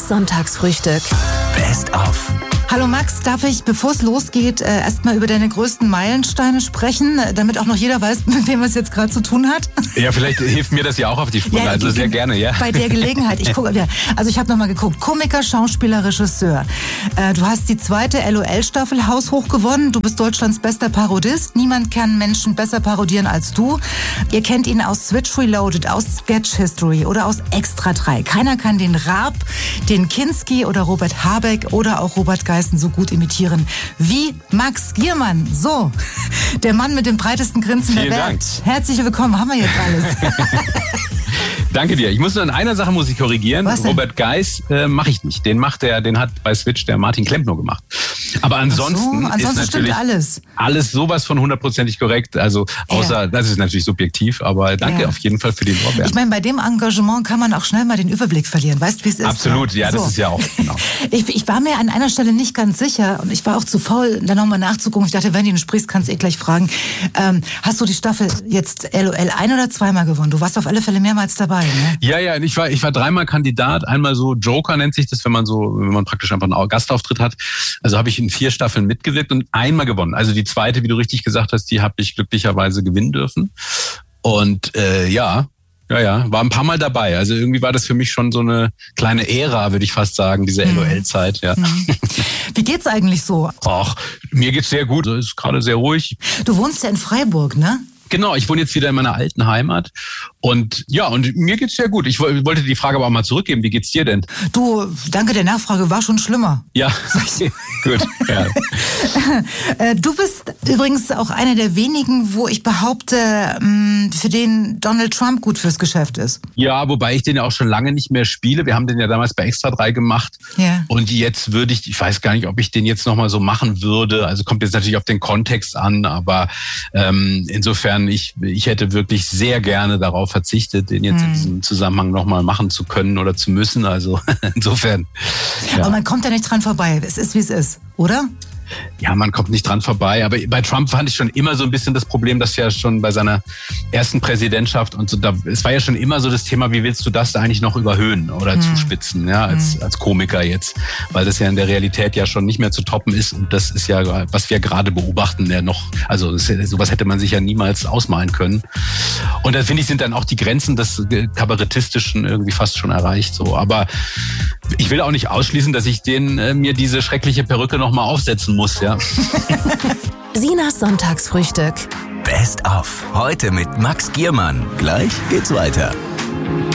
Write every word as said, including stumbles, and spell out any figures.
Sinas Sonntagsfrühstück. Best of. Hallo Max, darf ich, bevor es losgeht, äh, erstmal über deine größten Meilensteine sprechen, damit auch noch jeder weiß, mit wem es jetzt gerade zu tun hat? Ja, vielleicht hilft mir das ja auch auf die Spur, ja, also sehr gerne, ja. Bei der Gelegenheit. Ich gucke, ja, also ich habe nochmal geguckt. Komiker, Schauspieler, Regisseur. Äh, du hast die zweite L O L-Staffel haushoch gewonnen. Du bist Deutschlands bester Parodist. Niemand kann Menschen besser parodieren als du. Ihr kennt ihn aus Switch Reloaded, aus Sketch History oder aus Extra drei. Keiner kann den Raab, den Kinski oder Robert Habeck oder auch Robert Geis so gut imitieren wie Max Giermann. So, der Mann mit dem breitesten Grinsen Vielen der Welt. Dank. Herzlich willkommen, haben wir jetzt alles. Danke dir. Ich muss nur in einer Sache muss ich korrigieren. Was denn? Robert Geis äh, mache ich nicht. Den macht der, den hat bei Switch der Martin Klempner gemacht. Aber ansonsten, so, ansonsten ist natürlich stimmt alles. alles sowas von hundertprozentig korrekt. Also außer, Ja. das ist natürlich subjektiv, aber danke Ja. auf jeden Fall für den Lorbeeren. Ich meine, bei dem Engagement kann man auch schnell mal den Überblick verlieren. Weißt du, wie es ist? Absolut, ja, das So. ist ja auch genau. Ich, ich war mir an einer Stelle nicht ganz sicher und ich war auch zu faul, da nochmal nachzugucken. Ich dachte, wenn du sprichst, kannst du eh gleich fragen. Ähm, hast du die Staffel jetzt L O L ein- oder zweimal gewonnen? Du warst auf alle Fälle mehrmals dabei, ne? Ja, ja, ich war, ich war dreimal Kandidat, einmal so Joker nennt sich das, wenn man so, wenn man praktisch einfach einen Gastauftritt hat. Also habe ich in vier Staffeln mitgewirkt und einmal gewonnen. Also die zweite, wie du richtig gesagt hast, die habe ich glücklicherweise gewinnen dürfen. Und äh, ja, ja, ja, war ein paar Mal dabei. Also irgendwie war das für mich schon so eine kleine Ära, würde ich fast sagen, diese L O L-Zeit. Ja. Mhm. Wie geht's eigentlich so? Ach, mir geht's sehr gut. Es ist gerade sehr ruhig. Du wohnst ja in Freiburg, ne? Genau, ich wohne jetzt wieder in meiner alten Heimat und ja, und mir geht's sehr gut. Ich wollte die Frage aber auch mal zurückgeben. Wie geht's dir denn? Du, danke der Nachfrage, war schon schlimmer. Ja, gut. Ja. Äh, Du bist übrigens auch einer der wenigen, wo ich behaupte, mh, für den Donald Trump gut fürs Geschäft ist. Ja, wobei ich den ja auch schon lange nicht mehr spiele. Wir haben den ja damals bei Extra drei gemacht. Ja. Und jetzt würde ich, ich weiß gar nicht, ob ich den jetzt nochmal so machen würde. Also kommt jetzt natürlich auf den Kontext an, aber ähm, insofern, ich, ich hätte wirklich sehr gerne darauf verzichtet, den jetzt hm. in diesem Zusammenhang nochmal machen zu können oder zu müssen. Also insofern. Ja. Aber man kommt da nicht dran vorbei. Es ist, wie es ist, oder? Ja, man kommt nicht dran vorbei. Aber bei Trump fand ich schon immer so ein bisschen das Problem, dass ja schon bei seiner ersten Präsidentschaft und so, da, es war ja schon immer so das Thema, wie willst du das da eigentlich noch überhöhen oder hm. zuspitzen, ja, als, hm. als Komiker jetzt, weil das ja in der Realität ja schon nicht mehr zu toppen ist und das ist ja, was wir gerade beobachten, ja noch, also das, sowas hätte man sich ja niemals ausmalen können. Und da finde ich, sind dann auch die Grenzen des Kabarettistischen irgendwie fast schon erreicht, so. Aber ich will auch nicht ausschließen, dass ich den, äh, mir diese schreckliche Perücke nochmal aufsetzen muss. Ja. Sinas Sonntagsfrühstück. Best of. Heute mit Max Giermann. Gleich geht's weiter.